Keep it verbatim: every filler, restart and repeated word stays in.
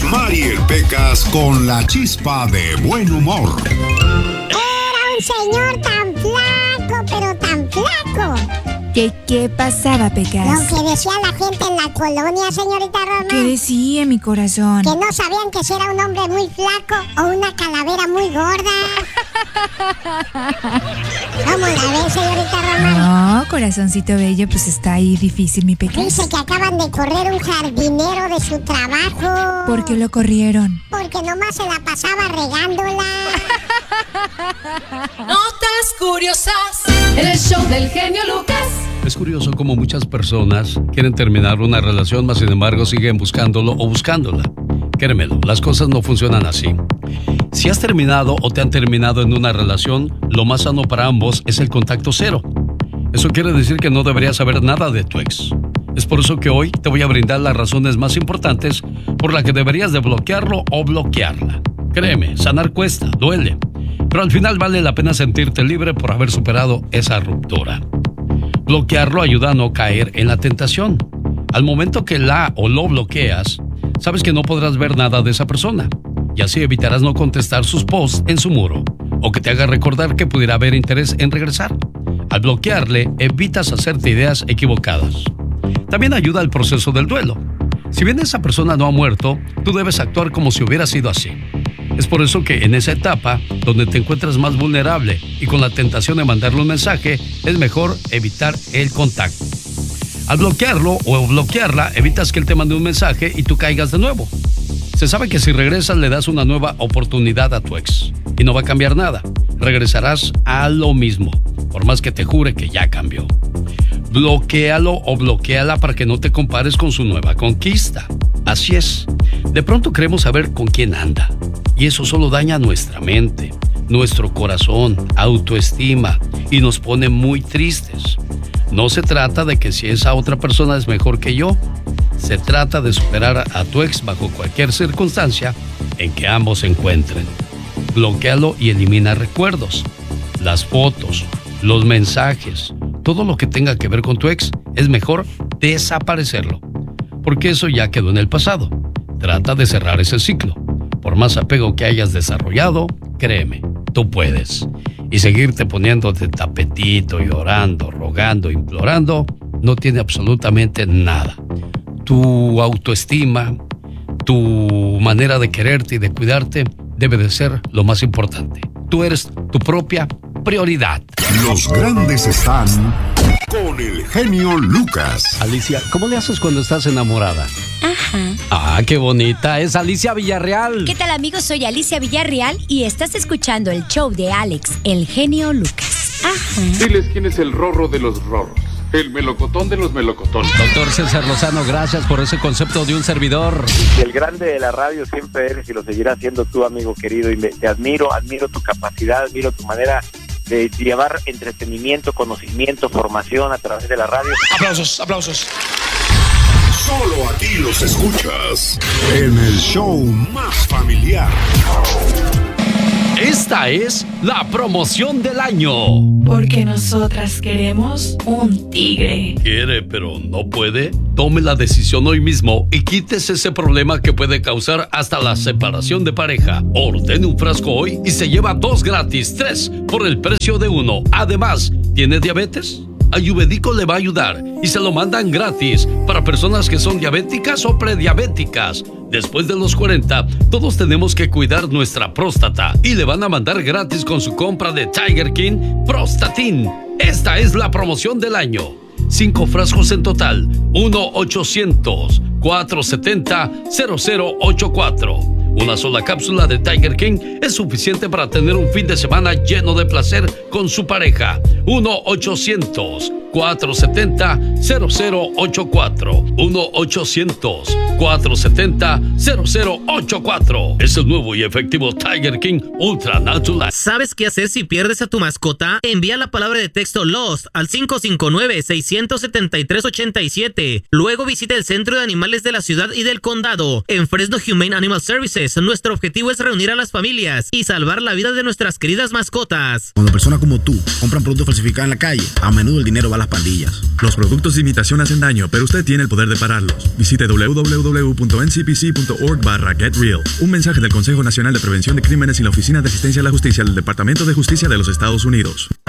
Mariel Pecas con la chispa de buen humor. Era un señor tan flaco, pero tan flaco. ¿Qué, qué pasaba, Pecas? Lo que decía la gente en la colonia, señorita Roma. ¿Qué decía, mi corazón? Que no sabían que si era un hombre muy flaco o una calavera muy gorda. ¿Cómo la ves, señorita Roma? No, corazoncito bello, pues está ahí difícil, mi Pecas. Dice que acaban de correr un jardinero de su trabajo. ¿Por qué lo corrieron? Porque nomás se la pasaba regándola. Notas curiosas en el show del genio Lucas. Es curioso cómo muchas personas quieren terminar una relación, mas sin embargo siguen buscándolo o buscándola. Créemelo, las cosas no funcionan así. Si has terminado o te han terminado en una relación, lo más sano para ambos es el contacto cero. Eso quiere decir que no deberías saber nada de tu ex. Es por eso que hoy te voy a brindar las razones más importantes por las que deberías de bloquearlo o bloquearla. Créeme, sanar cuesta, duele, pero al final vale la pena sentirte libre por haber superado esa ruptura. Bloquearlo ayuda a no caer en la tentación. Al momento que la o lo bloqueas, sabes que no podrás ver nada de esa persona y así evitarás no contestar sus posts en su muro o que te haga recordar que pudiera haber interés en regresar. Al bloquearle, evitas hacerte ideas equivocadas. También ayuda al proceso del duelo. Si bien esa persona no ha muerto, tú debes actuar como si hubiera sido así. Es por eso que en esa etapa, donde te encuentras más vulnerable y con la tentación de mandarle un mensaje, es mejor evitar el contacto. Al bloquearlo o bloquearla, evitas que él te mande un mensaje y tú caigas de nuevo. Se sabe que si regresas le das una nueva oportunidad a tu ex y no va a cambiar nada. Regresarás a lo mismo, por más que te jure que ya cambió. Bloquéalo o bloquéala para que no te compares con su nueva conquista. Así es. De pronto creemos saber con quién anda. Y eso solo daña nuestra mente, nuestro corazón, autoestima y nos pone muy tristes. No se trata de que si esa otra persona es mejor que yo. Se trata de superar a tu ex bajo cualquier circunstancia en que ambos se encuentren. Bloquéalo y elimina recuerdos, las fotos, los mensajes, todo lo que tenga que ver con tu ex, es mejor desaparecerlo. Porque eso ya quedó en el pasado. Trata de cerrar ese ciclo. Por más apego que hayas desarrollado, créeme, tú puedes. Y seguirte poniéndote tapetito, llorando, rogando, implorando, no tiene absolutamente nada. Tu autoestima, tu manera de quererte y de cuidarte debe de ser lo más importante. Tú eres tu propia prioridad. Los grandes están con el genio Lucas. Alicia, ¿cómo le haces cuando estás enamorada? Ajá. Ah, qué bonita. Es Alicia Villarreal. ¿Qué tal, amigos? Soy Alicia Villarreal y estás escuchando el show de Alex, el genio Lucas. Ajá. Diles quién es el rorro de los rorros. El melocotón de los melocotones. Doctor César Lozano, gracias por ese concepto de un servidor. Y el grande de la radio siempre eres y lo seguirás siendo tú, amigo querido. Y me, te admiro, admiro tu capacidad, admiro tu manera de llevar entretenimiento, conocimiento, formación a través de la radio. Aplausos, aplausos. Solo aquí los escuchas en el show más familiar. Esta es la promoción del año. Porque nosotras queremos un tigre. ¿Quiere pero no puede? Tome la decisión hoy mismo y quítese ese problema que puede causar hasta la separación de pareja. Ordene un frasco hoy y se lleva dos gratis, tres por el precio de uno. Además, ¿tiene diabetes? Ayurvédico le va a ayudar y se lo mandan gratis para personas que son diabéticas o prediabéticas. Después de los cuarenta, todos tenemos que cuidar nuestra próstata y le van a mandar gratis con su compra de Tiger King Prostatin. Esta es la promoción del año. Cinco frascos en total. uno ochocientos, cuatrocientos setenta, cero cero ochenta y cuatro. Una sola cápsula de Tiger King es suficiente para tener un fin de semana lleno de placer con su pareja. uno ochocientos, cuatrocientos setenta, cero cero ochenta y cuatro. uno ochocientos, cuatrocientos setenta, cero cero ochenta y cuatro. Es el nuevo y efectivo Tiger King Ultra Natural. ¿Sabes qué hacer si pierdes a tu mascota? Envía la palabra de texto LOST al cinco cinco nueve, seis siete tres, ocho siete. Luego visita el Centro de Animales de la Ciudad y del Condado en Fresno Humane Animal Services. Nuestro objetivo es reunir a las familias y salvar la vida de nuestras queridas mascotas. Cuando personas como tú compran productos falsificados en la calle, a menudo el dinero va a las las pandillas. Los productos de imitación hacen daño, pero usted tiene el poder de pararlos. Visite w w w punto n c p c punto org barra get real. Un mensaje del Consejo Nacional de Prevención de Crímenes y la Oficina de Asistencia a la Justicia del Departamento de Justicia de los Estados Unidos.